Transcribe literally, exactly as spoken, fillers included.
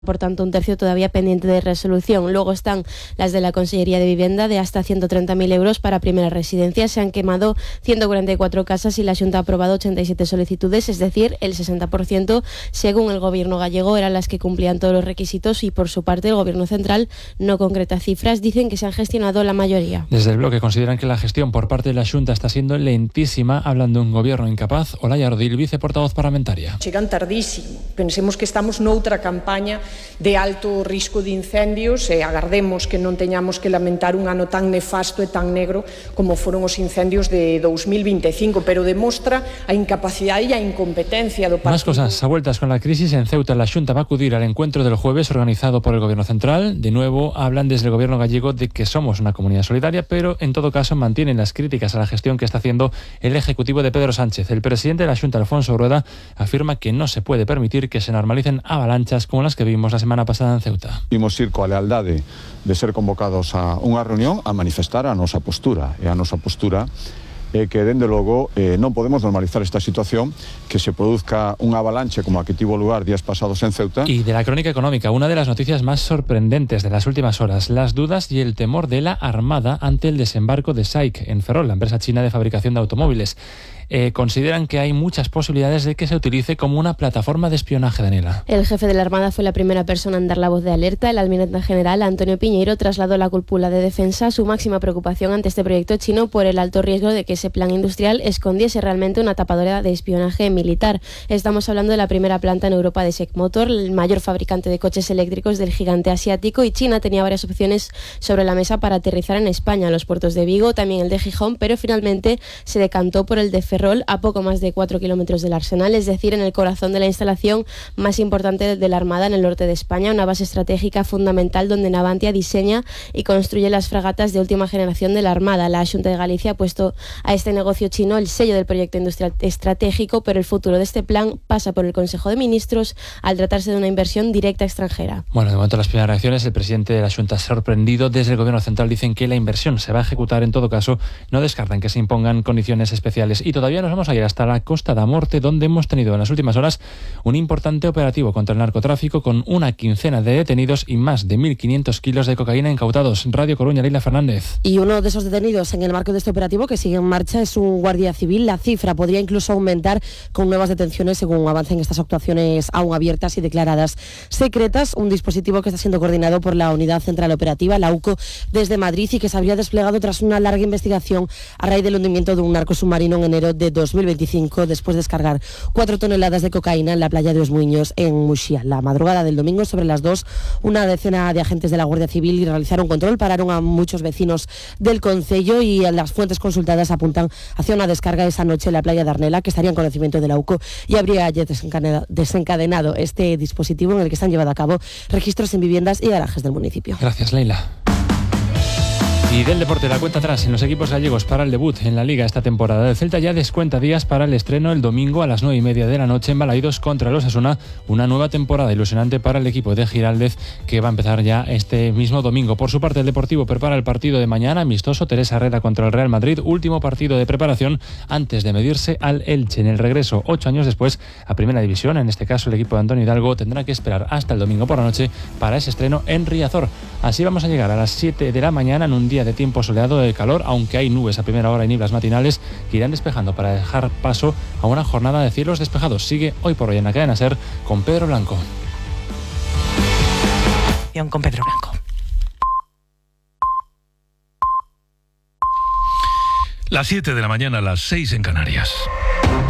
por tanto un tercio todavía pendiente de resolución. Luego están las de la Consellería de Vivienda de hasta ciento treinta mil euros para primeras residencias. Se han quemado ciento cuarenta y cuatro casas y la Xunta ha aprobado ochenta y siete solicitudes, es decir, el sesenta por ciento, según el Gobierno gallego, eran las que cumplían todos los requisitos, y por su parte el Gobierno central no concreta cifras. Dicen que se han gestionado la mayoría. Desde el bloque consideran que la gestión por parte de la Xunta está siendo lentísima, hablando de un Gobierno incapaz. Olaya Ardil, viceportavoz parlamentaria. Chegan tardísimo. Pensemos que estamos noutra campaña de alto risco de incendios e agardemos que non teñamos que lamentar un ano tan nefasto e tan negro como foron os incendios de dos mil vinte e cinco, pero demostra a incapacidade e a incompetencia do partido. Más cosas. A vueltas con la crisis en Ceuta, la Xunta va a acudir al encuentro del jueves organizado por el Gobierno central. De nuevo, hablan desde el Gobierno gallego de que somos una comunidad solidaria, pero en todo caso mantienen las críticas a la gestión que está haciendo el Ejecutivo de Pedro Sánchez. El presidente de la Xunta, Alfonso Rueda, afirma que no se puede permitir que se normalicen avalanchas como las que vimos la semana pasada en Ceuta. Imos ir coa lealdade de ser convocados a unha reunión a manifestar a nosa postura, e a nosa postura é que, dende logo, eh, non podemos normalizar esta situación, que se produzca unha avalanche como a que tivo lugar días pasados en Ceuta. Y de la crónica económica, una de las noticias más sorprendentes de las últimas horas, las dudas y el temor de la Armada ante el desembarco de S A I C en Ferrol, la empresa china de fabricación de automóviles. Eh, consideran que hay muchas posibilidades de que se utilice como una plataforma de espionaje, Daniela. El jefe de la Armada fue la primera persona en dar la voz de alerta. El almirante general Antonio Piñeiro trasladó a la cúpula de defensa su máxima preocupación ante este proyecto chino por el alto riesgo de que ese plan industrial escondiese realmente una tapadera de espionaje militar. Estamos hablando de la primera planta en Europa de S E C Motor, el mayor fabricante de coches eléctricos del gigante asiático, y China tenía varias opciones sobre la mesa para aterrizar en España, en los puertos de Vigo, también el de Gijón, pero finalmente se decantó por el de Ferrol, a poco más de cuatro kilómetros del Arsenal, es decir, en el corazón de la instalación más importante de la Armada en el norte de España, una base estratégica fundamental donde Navantia diseña y construye las fragatas de última generación de la Armada. La Xunta de Galicia ha puesto a este negocio chino el sello del proyecto industrial estratégico, pero el futuro de este plan pasa por el Consejo de Ministros al tratarse de una inversión directa extranjera. Bueno, de momento las primeras reacciones, el presidente de la Xunta sorprendido. Desde el Gobierno central dicen que la inversión se va a ejecutar, en todo caso no descartan que se impongan condiciones especiales. Y todavía nos vamos a ir hasta la Costa da Morte, donde hemos tenido en las últimas horas un importante operativo contra el narcotráfico, con una quincena de detenidos y más de mil quinientos kilos de cocaína incautados. Radio Coruña, Leila Fernández. Y uno de esos detenidos en el marco de este operativo que sigue en marcha es un guardia civil. La cifra podría incluso aumentar con nuevas detenciones según avancen estas actuaciones aún abiertas y declaradas secretas. Un dispositivo que está siendo coordinado por la Unidad Central Operativa, la U C O, desde Madrid, y que se habría desplegado tras una larga investigación a raíz del hundimiento de un narcosubmarino en enero de dos mil veinticinco, después de descargar cuatro toneladas de cocaína en la playa de Os Muiños, en Muxía. La madrugada del domingo, sobre las dos, una decena de agentes de la Guardia Civil realizaron control, pararon a muchos vecinos del concello, y las fuentes consultadas apuntan hacia una descarga esa noche en la playa de Arnela, que estaría en conocimiento de la U C O, y habría ya desencadenado este dispositivo en el que se han llevado a cabo registros en viviendas y garajes del municipio. Gracias, Leila. Y del deporte, la cuenta atrás en los equipos gallegos para el debut en la Liga esta temporada. El Celta ya descuenta días para el estreno el domingo a las nueve y media de la noche en Balaidos contra el Osasuna. Una nueva temporada ilusionante para el equipo de Giraldez, que va a empezar ya este mismo domingo. Por su parte, el Deportivo prepara el partido de mañana, amistoso, Teresa Herrera contra el Real Madrid. Último partido de preparación antes de medirse al Elche. En el regreso, ocho años después, a Primera División, en este caso el equipo de Antonio Hidalgo, tendrá que esperar hasta el domingo por la noche para ese estreno en Riazor. Así vamos a llegar a las siete de la mañana en un día de tiempo soleado, de calor, aunque hay nubes a primera hora y nieblas matinales que irán despejando para dejar paso a una jornada de cielos despejados. Sigue Hoy por Hoy en la cadena SER con Pedro Blanco. Con Pedro Blanco. Las siete de la mañana, las seis en Canarias.